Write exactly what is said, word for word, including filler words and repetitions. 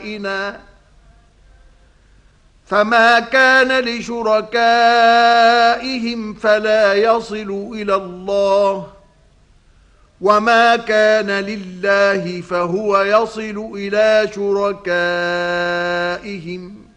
فما كان لشركائهم فلا يصل إلى الله وما كان لله فهو يصل إلى شركائهم